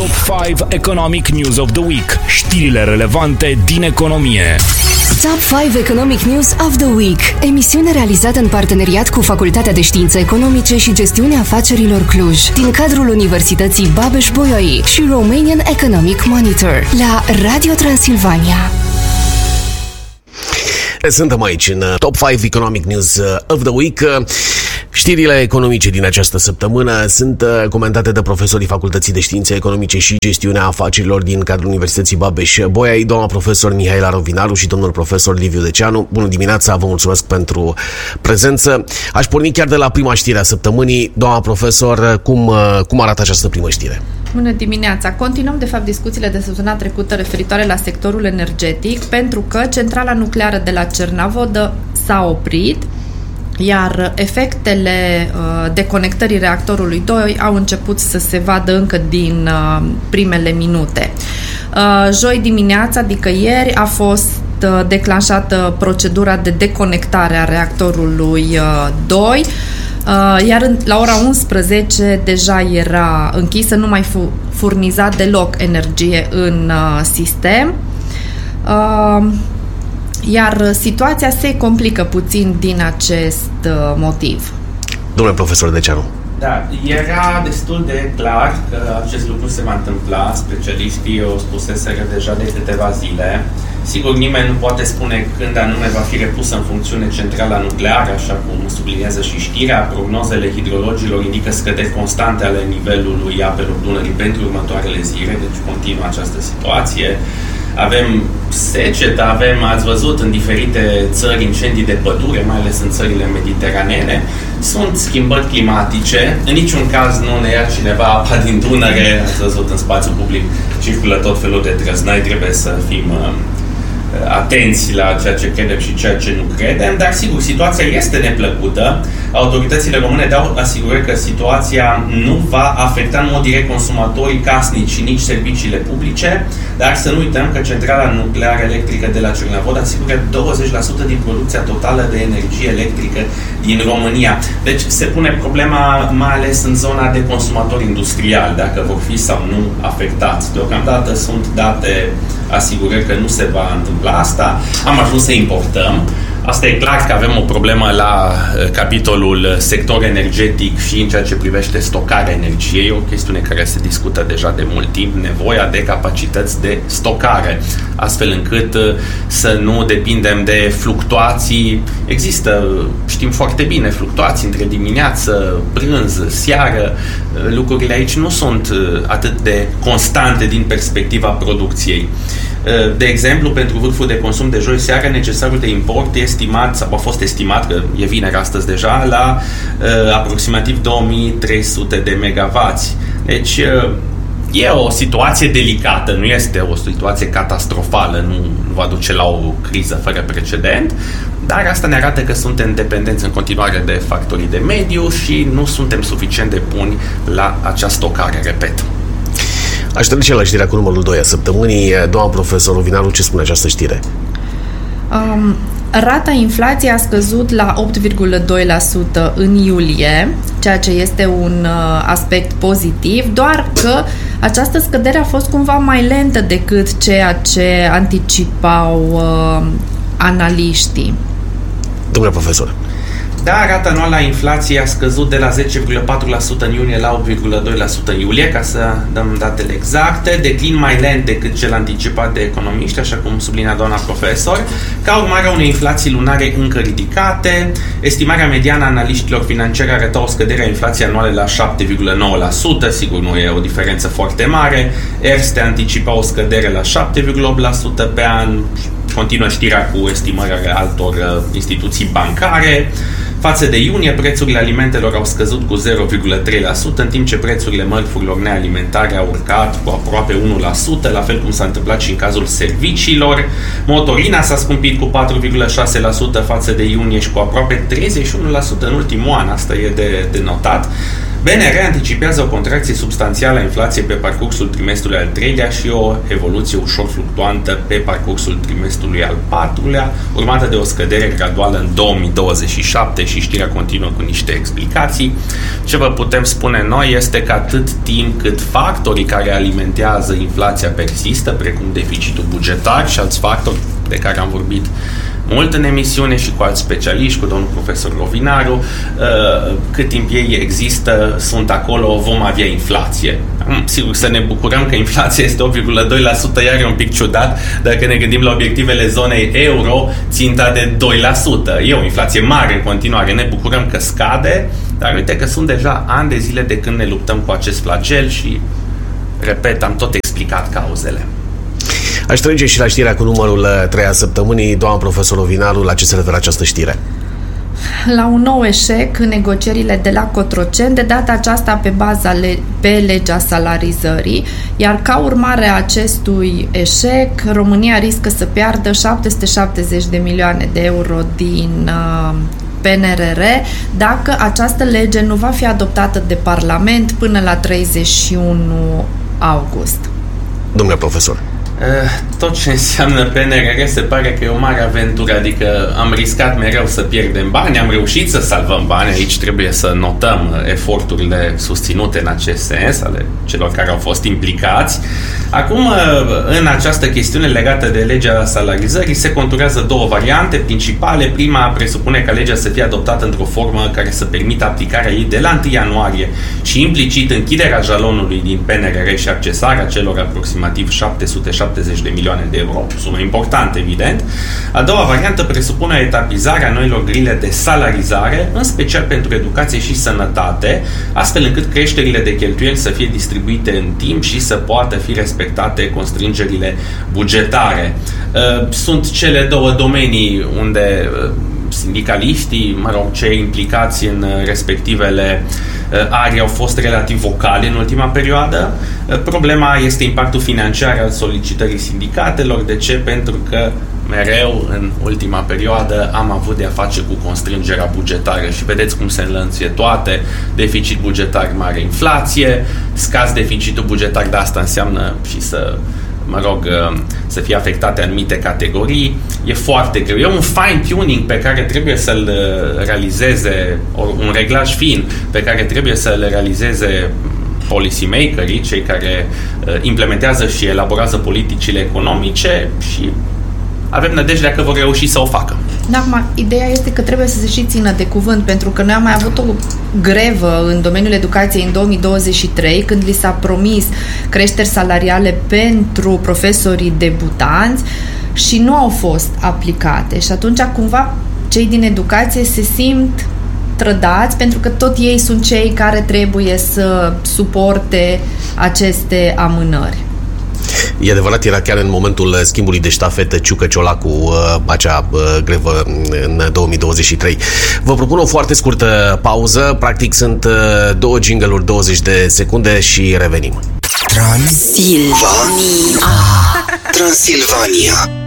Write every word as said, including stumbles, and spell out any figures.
Top cinci Economic News of the Week. Știrile relevante din economie. Top cinci Economic News of the Week. Emisiune realizată în parteneriat cu Facultatea de Științe Economice și Gestiunea Afacerilor Cluj, din cadrul Universității Babeș-Bolyai și Romanian Economic Monitor, la Radio Transilvania. Suntem aici în Top cinci Economic News of the Week. Știrile economice din această săptămână sunt comentate de profesorii Facultății de Științe Economice și Gestiunea Afacerilor din cadrul Universității Babeș-Bolyai, doamna profesor Mihaela Rovinaru și domnul profesor Liviu Deceanu. Bună dimineața, vă mulțumesc pentru prezență. Aș porni chiar de la prima știre a săptămânii. Doamna profesor, cum, cum arată această primă știre? Bună dimineața! Continuăm, de fapt, discuțiile de săptămâna trecută referitoare la sectorul energetic, pentru că centrala nucleară de la Cernavodă s-a oprit, iar efectele uh, deconectării reactorului doi au început să se vadă încă din uh, primele minute. Uh, joi dimineața, adică ieri, a fost uh, declanșată procedura de deconectare a reactorului uh, doi, uh, iar în, la ora unsprezece deja era închisă, nu mai fu- furniza deloc energie în uh, sistem. Uh, Iar situația se complică puțin din acest motiv. Domnule profesor Deceanu. Da, era destul de clar că acest lucru se va întâmpla. Specialiștii o spuseseră deja de câteva zile. Sigur, nimeni nu poate spune când anume va fi repusă în funcțiune centrala nucleară, așa cum subliniază și știrea. Prognozele hidrologilor indică scăderi constante ale nivelului apelor Dunării pentru următoarele zile, deci continuă această situație. Avem secetă, avem, ați văzut, în diferite țări incendii de pădure, mai ales în țările mediteranene. Sunt schimbări climatice. În niciun caz nu ne ia cineva apa din Dunăre. Ați văzut, în spațiul public circulă tot felul de trăznăi. Trebuie să fim uh, atenți la ceea ce credem și ceea ce nu credem, dar sigur, situația este neplăcută. Autoritățile române dau asigurări că situația nu va afecta în mod direct consumatorii casnici și nici serviciile publice, dar să nu uităm că centrala nucleară electrică de la Cernavodă asigură douăzeci la sută din producția totală de energie electrică din România. Deci se pune problema mai ales în zona de consumatori industriali, dacă vor fi sau nu afectați. Deocamdată sunt date asigurări că nu se va întâmpla asta. Am ajuns să importăm. Asta e clar că avem o problemă la capitolul sector energetic și în ceea ce privește stocarea energiei, o chestiune care se discută deja de mult timp, nevoia de capacități de stocare, astfel încât să nu depindem de fluctuații. Există, știm foarte bine, fluctuații între dimineață, prânz, seară. Lucrurile aici nu sunt atât de constante din perspectiva producției. De exemplu, pentru vârful de consum de joi seară, necesarul de import e estimat, sau a fost estimat, că e vineri astăzi deja, la uh, aproximativ două mii trei sute de megawatts. Deci, uh, e o situație delicată, nu este o situație catastrofală, nu, nu va duce la o criză fără precedent, dar asta ne arată că suntem dependenți în continuare de factorii de mediu și nu suntem suficient de buni la acea stocare, repet. Aș trece la știrea cu numărul doi a săptămânii. Doamna profesor Rovinaru, ce spune această știre? Um, rata inflației a scăzut la opt virgulă doi la sută în iulie, ceea ce este un uh, aspect pozitiv, doar că această scădere a fost cumva mai lentă decât ceea ce anticipau uh, analiștii. Domnule profesor. Da, rata anuală a inflației a scăzut de la zece virgulă patru la sută în iunie la opt virgulă doi la sută în iulie, ca să dăm datele exacte, declin mai lent decât cel anticipat de economiști, așa cum sublinea doamna profesor, ca urmare a unei inflații lunare încă ridicate. Estimarea mediană a analiștilor financiari arăta o scădere a inflației anuale la șapte virgulă nouă la sută, sigur nu e o diferență foarte mare. Erste anticipa o scădere la șapte virgulă opt la sută pe an, continuă știrea cu estimarea altor uh, instituții bancare. Față de iunie, prețurile alimentelor au scăzut cu zero virgulă trei la sută, în timp ce prețurile mărfurilor nealimentare au urcat cu aproape unu la sută, la fel cum s-a întâmplat și în cazul serviciilor. Motorina s-a scumpit cu patru virgulă șase la sută față de iunie și cu aproape treizeci și unu la sută în ultimul an, asta e de, de notat. B N R anticipează o contracție substanțială a inflației pe parcursul trimestrului al treilea și o evoluție ușor fluctuantă pe parcursul trimestrului al patrulea, urmată de o scădere graduală în două mii douăzeci și șapte, și știrea continuă cu niște explicații. Ce vă putem spune noi este că atât timp cât factorii care alimentează inflația persistă, precum deficitul bugetar și alți factori de care am vorbit mult în emisiune și cu alți specialiști, cu domnul profesor Rovinaru, cât timp ei există, sunt acolo, vom avea inflație. Sigur, să ne bucurăm că inflația este opt virgulă doi la sută, iar e un pic ciudat dacă ne gândim la obiectivele zonei euro, ținta de doi la sută. E o inflație mare în continuare, ne bucurăm că scade, dar uite că sunt deja ani de zile de când ne luptăm cu acest flagel și, repet, am tot explicat cauzele. Aș trece și la știrea cu numărul trei a săptămânii. Doamna profesor Rovinaru, la ce se referă această știre? La un nou eșec în negocierile de la Cotroceni, de data aceasta pe baza le- pe legea salarizării, iar ca urmare a acestui eșec, România riscă să piardă șapte sute șaptezeci de milioane de euro din uh, P N R R dacă această lege nu va fi adoptată de Parlament până la treizeci și unu august. Domnule profesor. Tot ce înseamnă P N R R se pare că e o mare aventură, adică am riscat mereu să pierdem bani, am reușit să salvăm bani, aici trebuie să notăm eforturile susținute în acest sens ale celor care au fost implicați. Acum, în această chestiune legată de legea salarizării, se conturează două variante principale. Prima presupune ca legea să fie adoptată într-o formă care să permită aplicarea ei de la întâi ianuarie și implicit închiderea jalonului din P N R R și accesarea celor aproximativ șapte sute șaptezeci de milioane de euro, sumă importantă, evident. A doua variantă presupune etapizarea noilor grile de salarizare, în special pentru educație și sănătate, astfel încât creșterile de cheltuieli să fie distribuite în timp și să poată fi respectate constrângerile bugetare. Sunt cele două domenii unde sindicaliștii, mă rog, cei implicați în respectivele arii au fost relativ vocali în ultima perioadă. Problema este impactul financiar al solicitării sindicatelor. De ce? Pentru că mereu în ultima perioadă am avut de a face cu constrângerea bugetară și vedeți cum se înlănțuie toate, deficit bugetar mare, inflație, scaz deficitul bugetar, de asta înseamnă și să mă rog, să fie afectate anumite categorii. E foarte greu. E un fine-tuning pe care trebuie să-l realizeze, un reglaj fin pe care trebuie să-l realizeze policymakerii, cei care implementează și elaborează politicile economice, și avem nădejdea că vor reuși să o facă. Da, acum, ideea este că trebuie să se și țină de cuvânt, pentru că noi am mai avut o grevă în domeniul educației în două mii douăzeci și trei, când li s-a promis creșteri salariale pentru profesorii debutanți și nu au fost aplicate. Și atunci, cumva, cei din educație se simt trădați, pentru că tot ei sunt cei care trebuie să suporte aceste amânări. E adevărat, era chiar în momentul schimbului de ștafetă Ciucă-Ciolacu uh, acea uh, grevă în două mii douăzeci și trei. Vă propun o foarte scurtă pauză. Practic sunt uh, două jingle-uri, douăzeci de secunde și revenim. Transilvania. Transilvania.